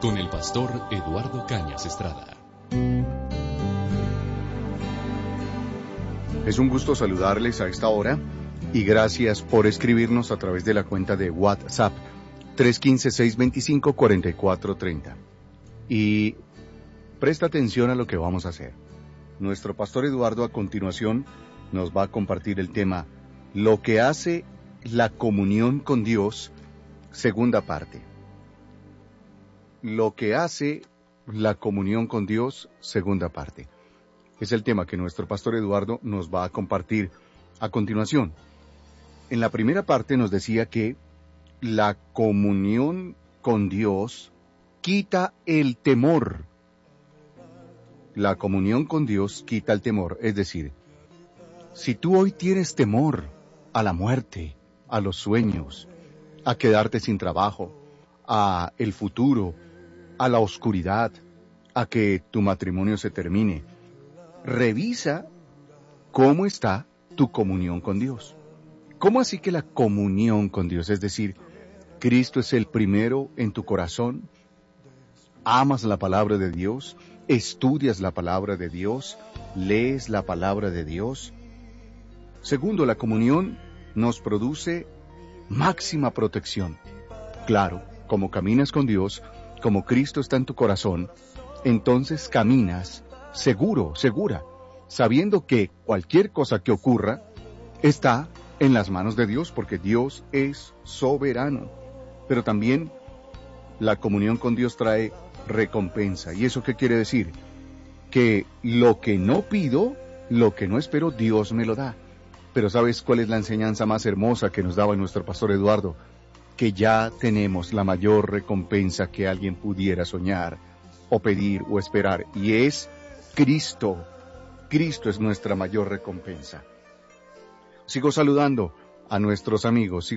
con el pastor Eduardo Cañas Estrada. Es un gusto saludarles a esta hora y gracias por escribirnos a través de la cuenta de WhatsApp 315-625-4430. Y presta atención a lo que vamos a hacer. Nuestro pastor Eduardo a continuación nos va a compartir el tema Lo que hace la comunión con Dios, segunda parte. Lo que hace la comunión con Dios, segunda parte. Es el tema que nuestro pastor Eduardo nos va a compartir a continuación. En la primera parte nos decía que la comunión con Dios quita el temor. La comunión con Dios quita el temor. Es decir, si tú hoy tienes temor a la muerte, a los sueños, a quedarte sin trabajo, a el futuro, a la oscuridad, a que tu matrimonio se termine, revisa cómo está tu comunión con Dios. ¿Cómo así que la comunión con Dios? Es decir, Cristo es el primero en tu corazón, amas la palabra de Dios, estudias la palabra de Dios, lees la palabra de Dios. Segundo, la comunión nos produce máxima protección. Claro, como caminas con Dios, como Cristo está en tu corazón, entonces caminas seguro, segura, sabiendo que cualquier cosa que ocurra está en las manos de Dios, porque Dios es soberano. Pero también la comunión con Dios trae recompensa. ¿Y eso qué quiere decir? Que lo que no pido, lo que no espero, Dios me lo da. Pero ¿sabes cuál es la enseñanza más hermosa que nos daba nuestro pastor Eduardo? Que ya tenemos la mayor recompensa que alguien pudiera soñar, o pedir, o esperar, y es Cristo. Cristo es nuestra mayor recompensa. Sigo saludando a nuestros amigos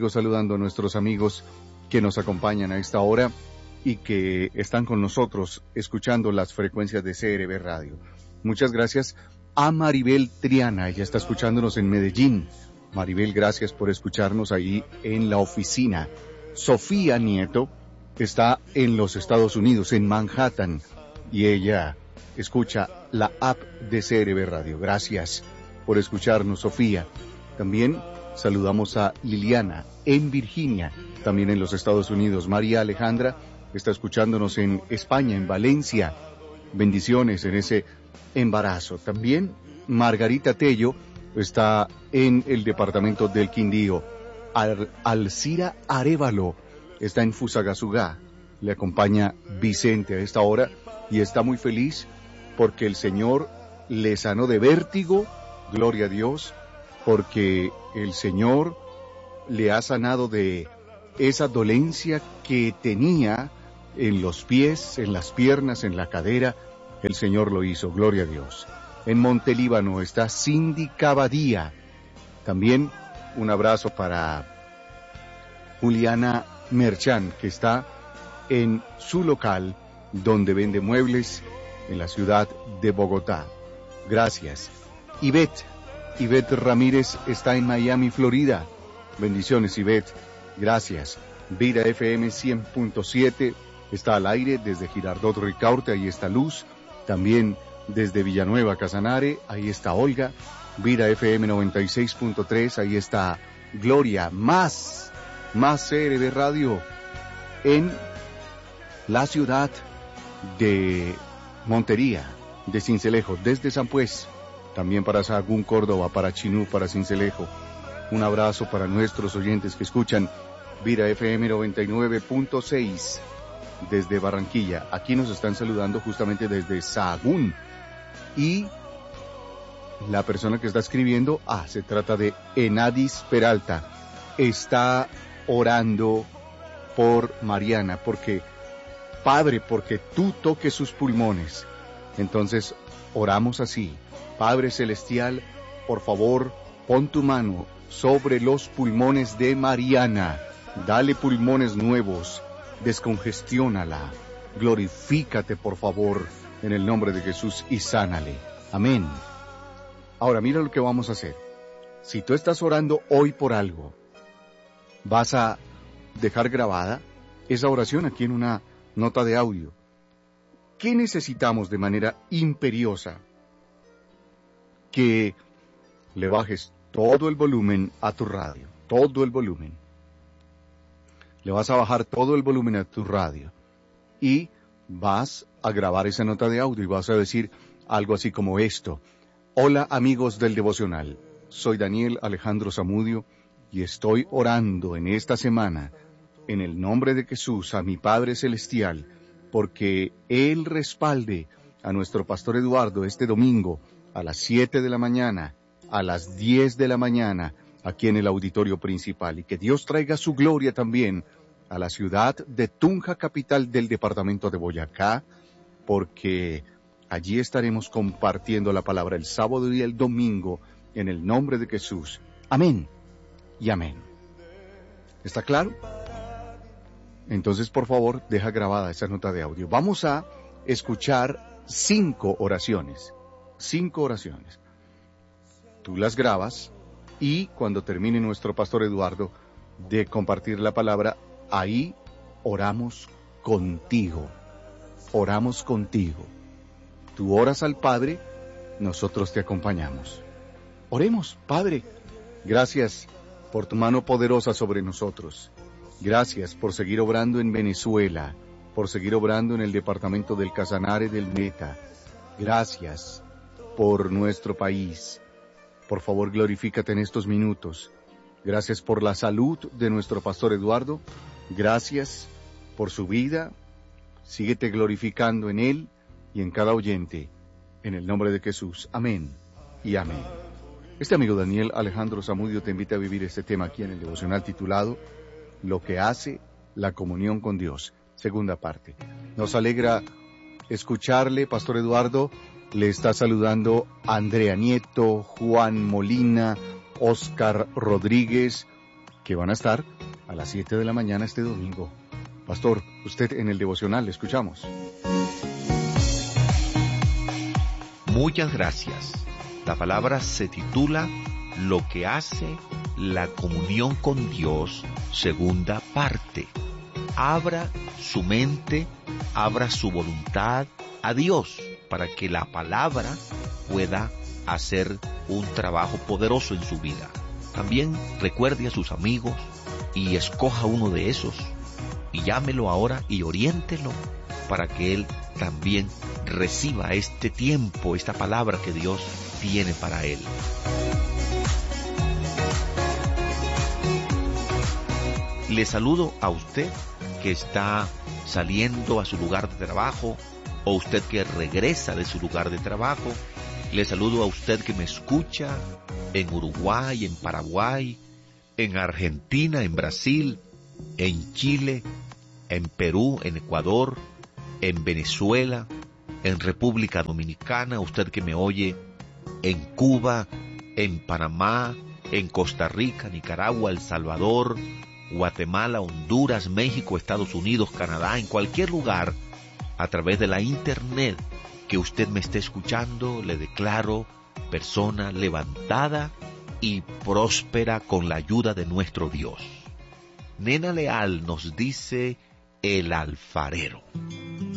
que nos acompañan a esta hora y que están con nosotros escuchando las frecuencias de CRB Radio. Muchas gracias a Maribel Triana, ella está escuchándonos en Medellín. Maribel, gracias por escucharnos ahí en la oficina. Sofía Nieto está en los Estados Unidos, en Manhattan, y ella escucha la app de CRB Radio. Gracias por escucharnos, Sofía. También saludamos a Liliana en Virginia, también en los Estados Unidos. María Alejandra está escuchándonos en España, en Valencia. Bendiciones en ese embarazo. También Margarita Tello está en el departamento del Quindío. Alcira Arévalo está en Fusagasugá. Le acompaña Vicente a esta hora y está muy feliz porque el Señor le sanó de vértigo, gloria a Dios, porque el Señor le ha sanado de esa dolencia que tenía en los pies, en las piernas, en la cadera. El Señor lo hizo, gloria a Dios. En Montelíbano está Cindy Cavadía. También un abrazo para Juliana Merchán, que está en su local donde vende muebles en la ciudad de Bogotá. Gracias. Ivette Ramírez está en Miami, Florida. Bendiciones, Ivette. Gracias. Vida FM 100.7 está al aire desde Girardot Ricaurte, ahí está Luz. También desde Villanueva, Casanare, ahí está Olga. Vida FM 96.3, ahí está Gloria. Más CRB Radio en la ciudad de Montería, de Sincelejo, desde San Pues, también para Sahagún, Córdoba, para Chinú, para Sincelejo. Un abrazo para nuestros oyentes que escuchan Vida FM 99.6 desde Barranquilla. Aquí nos están saludando justamente desde Sahagún. Y la persona que está escribiendo, se trata de Enadis Peralta. Está orando por Mariana, porque Padre, porque tú toques sus pulmones. Entonces, oramos así. Padre Celestial, por favor, pon tu mano sobre los pulmones de Mariana. Dale pulmones nuevos. Descongestiónala. Glorifícate, por favor, en el nombre de Jesús y sánale. Amén. Ahora, mira lo que vamos a hacer. Si tú estás orando hoy por algo, vas a dejar grabada esa oración aquí en una nota de audio. ¿Qué necesitamos de manera imperiosa? Que le bajes todo el volumen a tu radio, todo el volumen. Le vas a bajar todo el volumen a tu radio y vas a grabar esa nota de audio y vas a decir algo así como esto. Hola amigos del devocional, soy Daniel Alejandro Zamudio y estoy orando en esta semana en el nombre de Jesús a mi Padre Celestial porque Él respalde a nuestro pastor Eduardo este domingo a las 7 de la mañana, a las 10 de la mañana, aquí en el auditorio principal, y que Dios traiga su gloria también a la ciudad de Tunja, capital del departamento de Boyacá, porque allí estaremos compartiendo la palabra el sábado y el domingo en el nombre de Jesús. Amén y amén. ¿Está claro? Entonces, por favor, deja grabada esa nota de audio. Vamos a escuchar 5 oraciones. 5 oraciones. Tú las grabas y cuando termine nuestro pastor Eduardo de compartir la palabra, ahí oramos contigo. Oramos contigo. Tú oras al Padre, nosotros te acompañamos. Oremos, Padre. Gracias por tu mano poderosa sobre nosotros. Gracias por seguir obrando en Venezuela, por seguir obrando en el departamento del Casanare del Meta. Gracias por nuestro país. Por favor, glorifícate en estos minutos. Gracias por la salud de nuestro pastor Eduardo. Gracias por su vida. Síguete glorificando en él y en cada oyente. En el nombre de Jesús. Amén y amén. Este amigo Daniel Alejandro Zamudio te invita a vivir este tema aquí en el devocional titulado Lo que hace la comunión con Dios. Segunda parte. Nos alegra escucharle, pastor Eduardo. Le está saludando Andrea Nieto, Juan Molina, Oscar Rodríguez, que van a estar a las 7 de la mañana este domingo. Pastor, usted en el devocional, le escuchamos. Muchas gracias. La palabra se titula Lo que hace la comunión con Dios, segunda parte. Abra su mente, abra su voluntad a Dios para que la palabra pueda hacer un trabajo poderoso en su vida. También recuerde a sus amigos y escoja uno de esos y llámelo ahora y oriéntelo para que él también reciba este tiempo, esta palabra que Dios tiene para él. Le saludo a usted que está saliendo a su lugar de trabajo o usted que regresa de su lugar de trabajo. Le saludo a usted que me escucha en Uruguay, en Paraguay, en Argentina, en Brasil, en Chile, en Perú, en Ecuador, en Venezuela, en República Dominicana, usted que me oye en Cuba, en Panamá, en Costa Rica, Nicaragua, El Salvador, Guatemala, Honduras, México, Estados Unidos, Canadá, en cualquier lugar, a través de la internet que usted me esté escuchando, le declaro persona levantada y próspera con la ayuda de nuestro Dios. Nena Leal nos dice el alfarero.